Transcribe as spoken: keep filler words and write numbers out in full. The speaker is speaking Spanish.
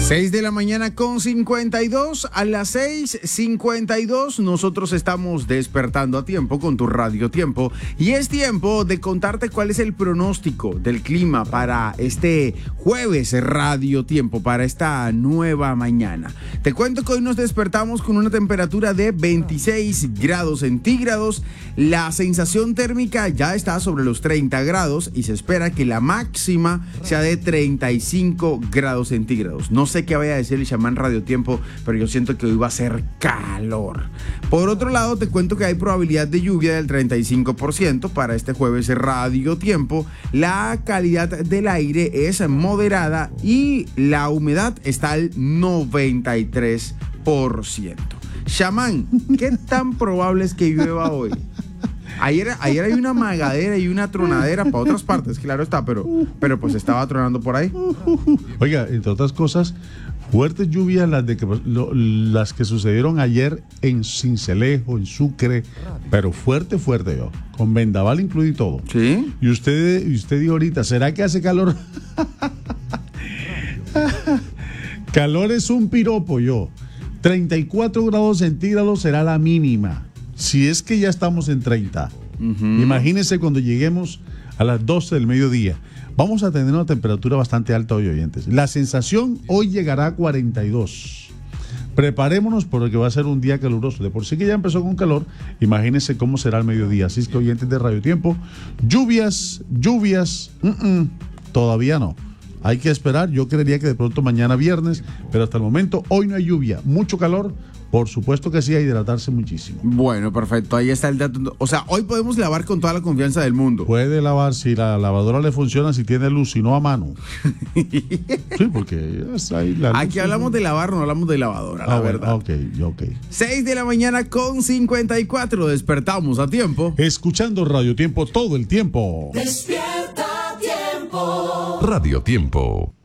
seis de la mañana con cincuenta y dos. A las seis cincuenta y dos nosotros estamos despertando a tiempo con tu Radio Tiempo. Y es tiempo de contarte cuál es el pronóstico del clima para este jueves Radio Tiempo, para esta nueva mañana. Te cuento que hoy nos despertamos con una temperatura de veintiséis grados centígrados. La sensación térmica ya está sobre los treinta grados y se espera que la máxima sea de treinta y cinco grados centígrados. No sé qué vaya a decir el chamán Radio Tiempo, pero yo siento que hoy va a ser calor. Por otro lado, te cuento que hay probabilidad de lluvia del treinta y cinco por ciento para este jueves Radio Tiempo. La calidad del aire es moderada y la humedad está al noventa y tres por ciento. Chamán, ¿qué tan probable es que llueva hoy? Ayer, ayer hay una magadera y una tronadera para otras partes, claro está, pero, pero pues estaba tronando por ahí. Oiga, entre otras cosas, fuertes lluvias las, de que, lo, las que sucedieron ayer en Sincelejo, en Sucre, pero fuerte, fuerte yo, con vendaval incluido y todo. ¿Sí? Y usted, y usted dijo ahorita, ¿será que hace calor? Calor es un piropo yo. treinta y cuatro grados centígrados será la mínima. Si es que ya estamos en treinta, uh-huh. Imagínense cuando lleguemos a las doce del mediodía. Vamos a tener una temperatura bastante alta hoy, oyentes. La sensación hoy llegará a cuarenta y dos. Preparémonos porque va a ser un día caluroso. De por sí que ya empezó con calor, imagínense cómo será el mediodía. Así es que, oyentes de Radio Tiempo, lluvias, lluvias, uh-uh, todavía no. Hay que esperar, yo creería que de pronto mañana viernes, pero hasta el momento hoy no hay lluvia, mucho calor. Por supuesto que sí, a hidratarse muchísimo. Bueno, perfecto, ahí está el dato. O sea, hoy podemos lavar con toda la confianza del mundo. Puede lavar si la lavadora le funciona, si tiene luz, si no a mano. Sí, porque es ahí la luz. Aquí hablamos de lavar, no hablamos de lavadora, la ah, verdad. Bueno, ok, ok. seis de la mañana con cincuenta y cuatro, despertamos a tiempo. Escuchando Radio Tiempo todo el tiempo. Despierta a tiempo. Radio Tiempo.